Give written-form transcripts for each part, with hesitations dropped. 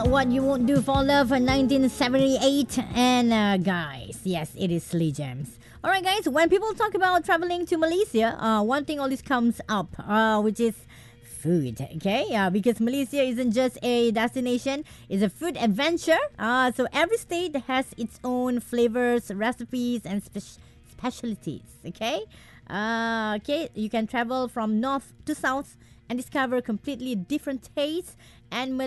What You Won't Do for Love in 1978. And guys, yes, it is Slee Gems. Alright guys, when people talk about traveling to Malaysia, one thing always comes up, which is food, okay? Because Malaysia isn't just a destination, it's a food adventure. So every state has its own flavors, recipes, and specialties, okay? Okay, you can travel from north to south and discover completely different tastes. And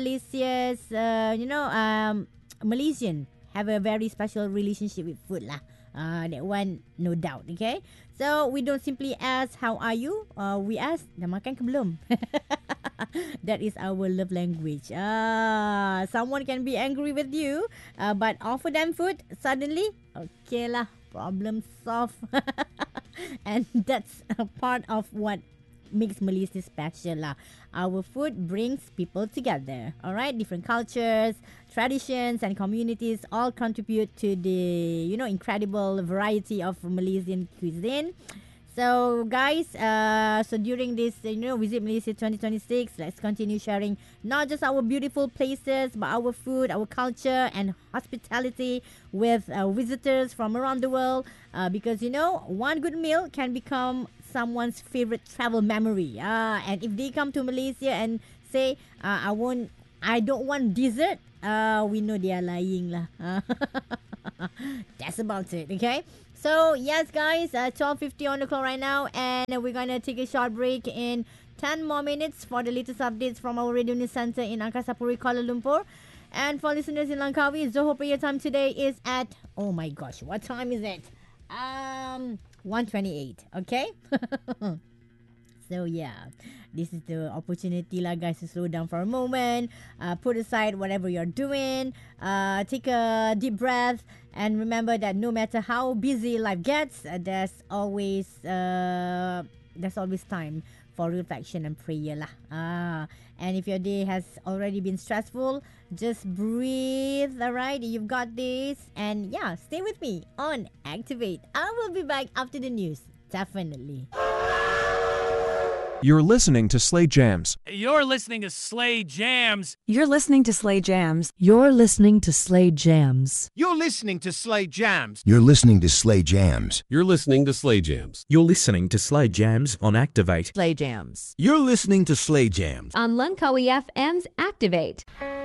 Malaysian have a very special relationship with food lah. That one, no doubt, okay? So, we don't simply ask, how are you? We ask, dah makan ke belum? That is our love language. Someone can be angry with you, but offer them food, suddenly, okay lah, problem solved. And that's a part of what makes Malaysia special lah. Our food brings people together. Alright, different cultures, traditions, and communities all contribute to the incredible variety of Malaysian cuisine. So guys, so during this Visit Malaysia 2026, let's continue sharing not just our beautiful places, but our food, our culture, and hospitality with visitors from around the world. Because one good meal can become someone's favorite travel memory. And if they come to Malaysia and say, I don't want dessert, we know they are lying lah. That's about it, okay? So, yes guys, 12:50 on the clock right now, and we're gonna take a short break in 10 more minutes for the latest updates from our Radio News Center in Angkasa Puri, Kuala Lumpur. And for listeners in Langkawi, Johor prayer time today is at, oh my gosh, what time is it? 1:28, okay? So yeah, this is the opportunity lah guys to slow down for a moment, put aside whatever you're doing, take a deep breath, and remember that no matter how busy life gets, there's always time for reflection and prayer lah. And if your day has already been stressful, just breathe, alright? You've got this. And yeah, stay with me on Activate. I will be back after the news, definitely. You're listening to Slay Jams. You're listening to Slay Jams. You're listening to Slay Jams. You're listening to Slay Jams. You're listening to Slay Jams. You're listening to Slay Jams. You're listening to Slay Jams. You're listening to Slay Jams on Activate. Slay Jams. You're listening to Slay Jams on Langkawi FM's Activate.